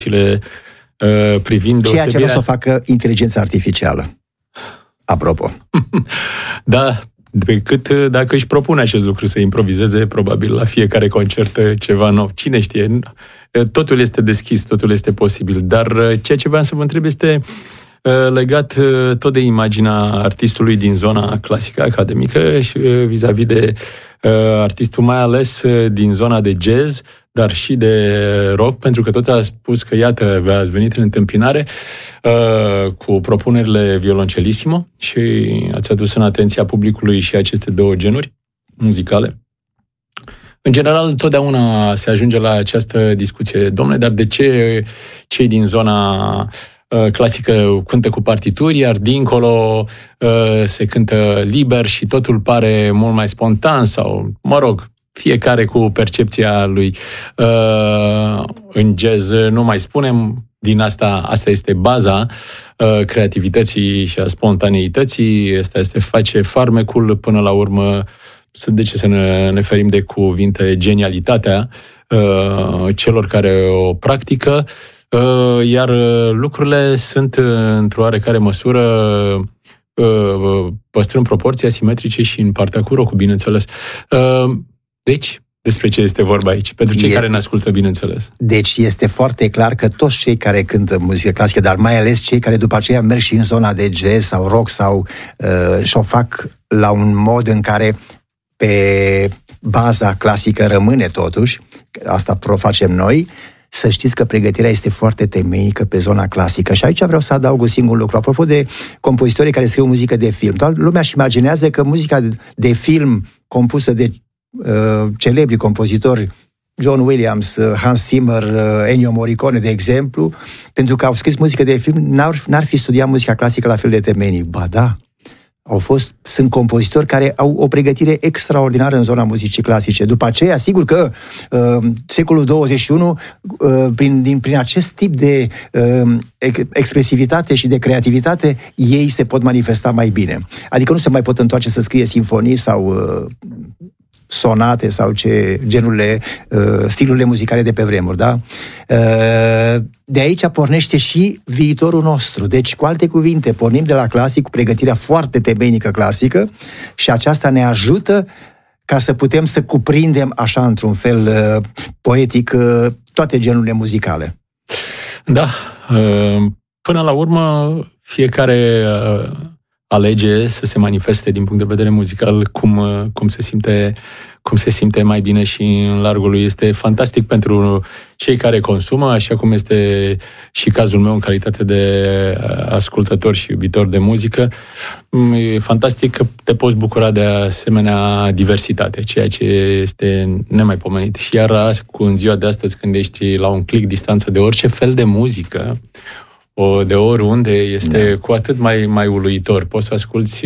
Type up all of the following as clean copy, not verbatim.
privind ceea ce nu o să facă inteligența artificială. Apropo. Da, decât dacă își propune acest lucru să improvizeze, probabil la fiecare concert ceva nou. Cine știe? Totul este deschis, totul este posibil. Dar ceea ce vreau să vă întreb este legat tot de imaginea artistului din zona clasică academică și vis-a-vis de artistul mai ales din zona de jazz, dar și de rock, pentru că tot a spus că, iată, ați venit în întâmpinare cu propunerile Violoncelissimo și ați adus în atenția publicului și aceste două genuri muzicale. În general, totdeauna se ajunge la această discuție, domnule, dar de ce cei din zona clasică cântă cu partituri, iar dincolo se cântă liber și totul pare mult mai spontan sau, mă rog, fiecare cu percepția lui. În jazz nu mai spunem, din asta este baza creativității și a spontaneității, asta este face farmecul, până la urmă, de ce să ne ferim de cuvinte, genialitatea celor care o practică, iar lucrurile sunt într-o oarecare măsură păstrând proporții asimetrice și în partea cu rock-ul, bineînțeles. Deci, despre ce este vorba aici? Pentru cei care ne ascultă, bineînțeles. Deci este foarte clar că toți cei care cântă muzică clasică, dar mai ales cei care după aceea merg și în zona de jazz sau rock sau și-o fac la un mod în care pe baza clasică rămâne totuși, asta facem noi, să știți că pregătirea este foarte temeinică pe zona clasică. Și aici vreau să adaug un singur lucru. Apropo de compozitorii care scriu muzică de film. Toată lumea își imaginează că muzica de film compusă de celebri compozitori, John Williams, Hans Zimmer, Ennio Morricone, de exemplu, pentru că au scris muzică de film, n-ar fi studiat muzica clasică la fel de temeinic. Ba da, sunt compozitori care au o pregătire extraordinară în zona muzicii clasice. După aceea, sigur că secolul 21, prin acest tip de expresivitate și de creativitate, ei se pot manifesta mai bine. Adică nu se mai pot întoarce să scrie simfonii sau sonate sau stilurile muzicale de pe vremuri, da? De aici pornește și viitorul nostru. Deci, cu alte cuvinte, pornim de la clasic, cu pregătirea foarte temeinică clasică și aceasta ne ajută ca să putem să cuprindem așa, într-un fel poetic, toate genurile muzicale. Da. Până la urmă, fiecare alege să se manifeste din punct de vedere muzical cum se simte mai bine și în largul lui. Este fantastic pentru cei care consumă, așa cum este și cazul meu în calitate de ascultător și iubitor de muzică. E fantastic că te poți bucura de asemenea diversitate, ceea ce este nemaipomenit. Și iar în ziua de astăzi, când ești la un click distanță de orice fel de muzică, de oriunde, este cu atât mai uluitor. Poți să asculți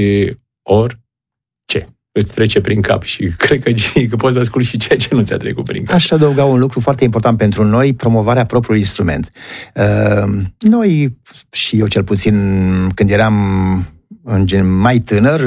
orice îți trece prin cap și cred că poți să asculti și ceea ce nu ți-a trecut prin cap. Aș adăuga un lucru foarte important pentru noi, promovarea propriului instrument. Noi, și eu cel puțin, când eram mai tânăr,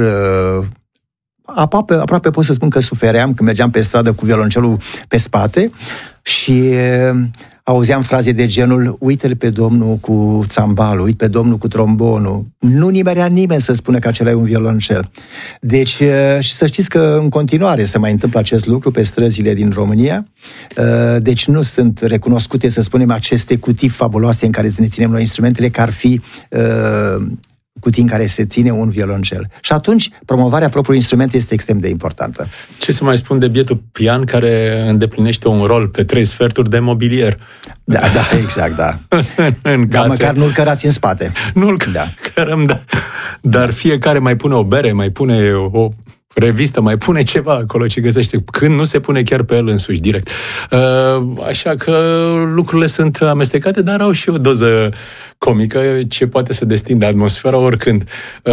aproape pot să spun că sufeream când mergeam pe stradă cu violoncelul pe spate și auzeam fraze de genul: uite-l pe domnul cu țambalul, uite pe domnul cu trombonul. Nu nimerea nimeni să spună că acela e un violoncel. Deci, și să știți că în continuare se mai întâmplă acest lucru pe străzile din România. Deci nu sunt recunoscute, să spunem, aceste cutii fabuloase în care ne ținem noi instrumentele, că ar fi cutii în care se ține un violoncel. Și atunci, promovarea propriului instrument este extrem de importantă. Ce să mai spun de bietul pian care îndeplinește un rol pe 3 sferturi de mobilier? Da, exact, da. Dar măcar nu-l cărați în spate. Nu-l cărăm, da. Dar fiecare mai pune o bere, mai pune o revistă, mai pune ceva acolo ce găsește, când nu se pune chiar pe el însuși, direct. Așa că lucrurile sunt amestecate, dar au și o doză comică ce poate să destindă atmosfera oricând.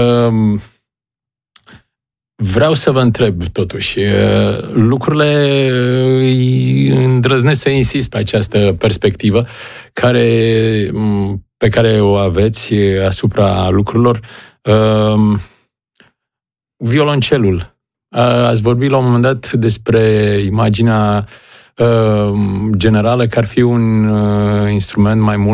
Vreau să vă întreb, totuși, lucrurile îndrăznesc să insist pe această perspectivă pe care o aveți asupra lucrurilor. Violoncelul. Ați vorbit la un moment dat despre imaginea generală, că ar fi un instrument mai mult